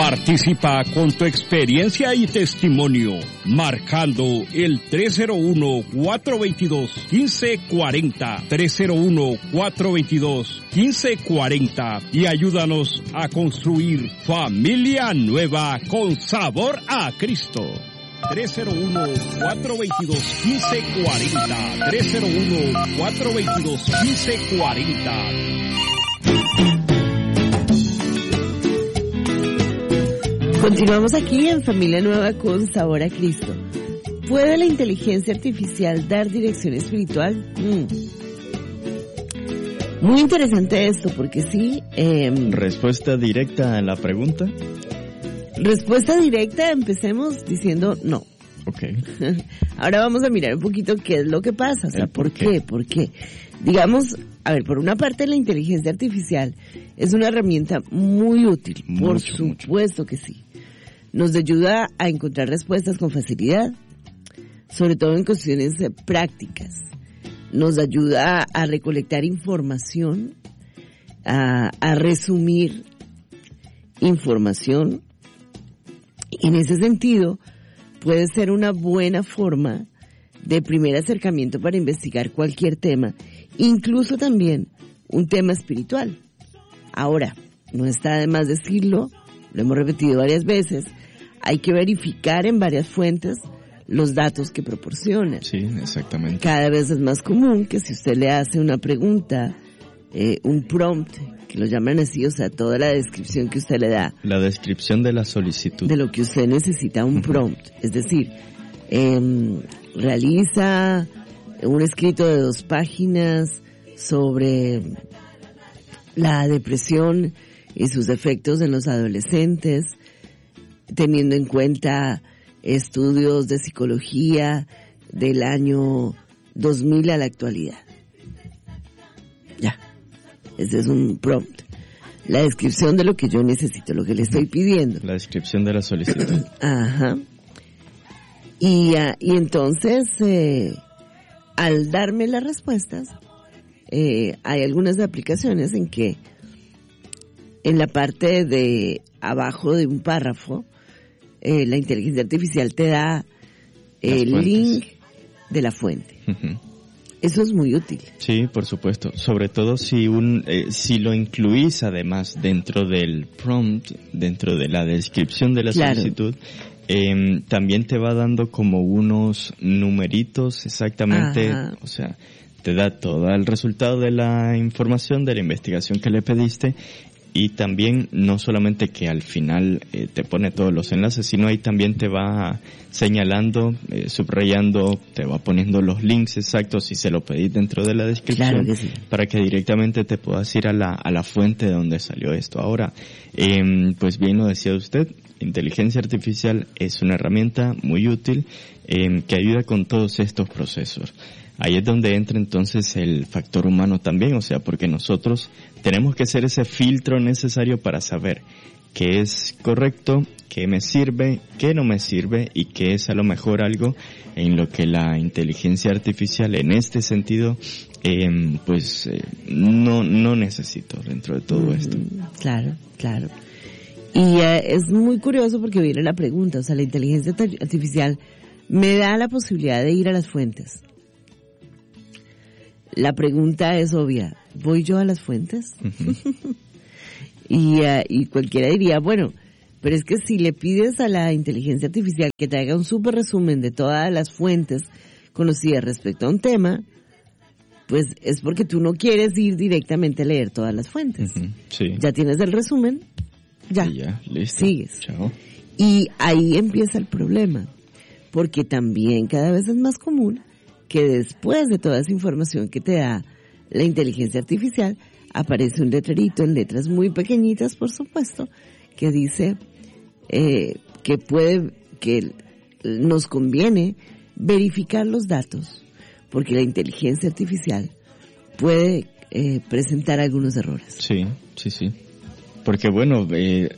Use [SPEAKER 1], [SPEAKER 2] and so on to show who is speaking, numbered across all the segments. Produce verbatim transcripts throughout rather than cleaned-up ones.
[SPEAKER 1] Participa con tu experiencia y testimonio, marcando el tres cero uno, cuatro dos dos, uno cinco cuatro cero, tres cero uno, cuatro dos dos, uno cinco cuatro cero, y ayúdanos a construir familia nueva con sabor a Cristo. tres cero uno, cuatro dos dos, uno cinco cuatro cero, tres cero uno, cuatro dos dos, uno cinco cuatro cero.
[SPEAKER 2] Continuamos aquí en Familia Nueva con Sabor a Cristo. ¿Puede la inteligencia artificial dar dirección espiritual? Mm. Muy interesante esto, porque sí... Eh,
[SPEAKER 3] ¿Respuesta directa a la pregunta?
[SPEAKER 2] Respuesta directa, empecemos diciendo no.
[SPEAKER 3] Ok.
[SPEAKER 2] Ahora vamos a mirar un poquito qué es lo que pasa, o sea, ¿por, ¿por qué? qué? ¿Por qué? Digamos, a ver, por una parte la inteligencia artificial es una herramienta muy útil, mucho, por supuesto mucho. que sí. Nos ayuda a encontrar respuestas con facilidad, sobre todo en cuestiones prácticas. Nos ayuda a recolectar información, a, a resumir información. Y en ese sentido, puede ser una buena forma de primer acercamiento para investigar cualquier tema, incluso también un tema espiritual. Ahora, no está de más decirlo, lo hemos repetido varias veces, hay que verificar en varias fuentes los datos que proporcionan.
[SPEAKER 3] Sí, exactamente.
[SPEAKER 2] Cada vez es más común que si usted le hace una pregunta, eh, un prompt, que lo llaman así, o sea, toda la descripción que usted le da.
[SPEAKER 3] La descripción de la solicitud.
[SPEAKER 2] De lo que usted necesita, un prompt. Es decir, eh, realiza un escrito de dos páginas sobre la depresión y sus efectos en los adolescentes, teniendo en cuenta estudios de psicología del año dos mil a la actualidad. Ya, ese es un prompt. La descripción de lo que yo necesito, lo que le estoy pidiendo.
[SPEAKER 3] La descripción de la solicitud.
[SPEAKER 2] Ajá. Y, uh, y entonces, eh, al darme las respuestas, eh, hay algunas aplicaciones en que en la parte de abajo de un párrafo, eh, la inteligencia artificial te da el link de la fuente. Uh-huh. Eso es muy útil.
[SPEAKER 3] Sí, por supuesto. Sobre todo si un eh, si lo incluís además dentro del prompt, dentro de la descripción de la claro. solicitud, eh, también te va dando como unos numeritos exactamente, Ajá. o sea, te da todo el resultado de la información de la investigación que le pediste. Y también no solamente que al final eh, te pone todos los enlaces, sino ahí también te va señalando, eh, subrayando, te va poniendo los links exactos si se lo pedís dentro de la descripción,
[SPEAKER 2] claro que sí.
[SPEAKER 3] para que directamente te puedas ir a la a la fuente de donde salió esto. Ahora, eh, pues bien lo decía usted, inteligencia artificial es una herramienta muy útil eh, que ayuda con todos estos procesos. Ahí es donde entra entonces el factor humano también, o sea, porque nosotros tenemos que ser ese filtro necesario para saber qué es correcto, qué me sirve, qué no me sirve y qué es a lo mejor algo en lo que la inteligencia artificial en este sentido eh, pues eh, no no necesito dentro de todo esto.
[SPEAKER 2] Claro, claro. Y uh, es muy curioso porque viene la pregunta, o sea, la inteligencia artificial me da la posibilidad de ir a las fuentes. La pregunta es obvia, ¿voy yo a las fuentes? Uh-huh. y, uh, y cualquiera diría, bueno, pero es que si le pides a la inteligencia artificial que te haga un súper resumen de todas las fuentes conocidas respecto a un tema, pues es porque tú no quieres ir directamente a leer todas las fuentes.
[SPEAKER 3] Uh-huh. Sí.
[SPEAKER 2] Ya tienes el resumen, ya,
[SPEAKER 3] y ya listo.
[SPEAKER 2] Sigues.
[SPEAKER 3] Chao.
[SPEAKER 2] Y ahí empieza el problema, porque también cada vez es más común que después de toda esa información que te da la inteligencia artificial, aparece un letrerito en letras muy pequeñitas, por supuesto, que dice eh, que puede, que nos conviene verificar los datos, porque la inteligencia artificial puede eh, presentar algunos errores.
[SPEAKER 3] Sí, sí, sí. Porque bueno, eh,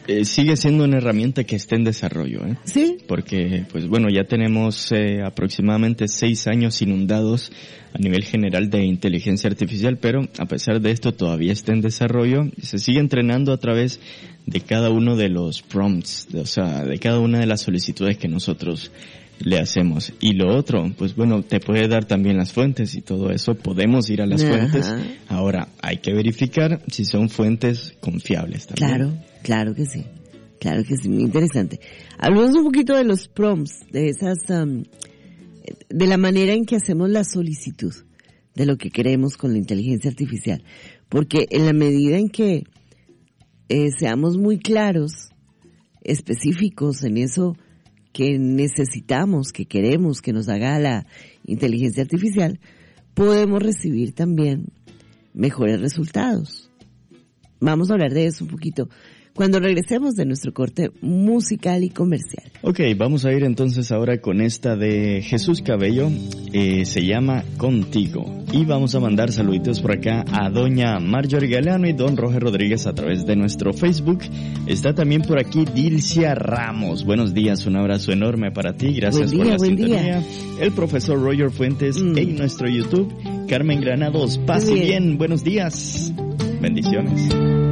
[SPEAKER 3] eh, sigue siendo una herramienta que está en desarrollo, ¿eh?
[SPEAKER 2] Sí.
[SPEAKER 3] Porque, pues bueno, ya tenemos eh, aproximadamente seis años inundados a nivel general de inteligencia artificial, pero a pesar de esto todavía está en desarrollo. Se sigue entrenando a través de cada uno de los prompts, de, o sea, de cada una de las solicitudes que nosotros le hacemos. Y lo otro, pues bueno, te puede dar también las fuentes y todo eso. Podemos ir a las Ajá. fuentes. Ahora, hay que verificar si son fuentes confiables también.
[SPEAKER 2] Claro, claro que sí. Claro que sí, muy interesante. Hablemos un poquito de los prompts, de esas, um, de la manera en que hacemos la solicitud de lo que queremos con la inteligencia artificial. Porque en la medida en que eh, seamos muy claros, específicos en eso que necesitamos, que queremos que nos haga la inteligencia artificial, podemos recibir también mejores resultados. Vamos a hablar de eso un poquito cuando regresemos de nuestro corte musical y comercial.
[SPEAKER 3] Ok, vamos a ir entonces ahora con esta de Jesús Cabello, eh, se llama Contigo. Y vamos a mandar saluditos por acá a doña Marjorie Galeano y don Roger Rodríguez a través de nuestro Facebook. Está también por aquí Dilcia Ramos. Buenos días, un abrazo enorme para ti, gracias
[SPEAKER 2] buen día,
[SPEAKER 3] por la
[SPEAKER 2] buen
[SPEAKER 3] sintonía.
[SPEAKER 2] Día.
[SPEAKER 3] El profesor Roger Fuentes mm. en nuestro YouTube. Carmen Granados, paz y bien, buenos días. Bendiciones.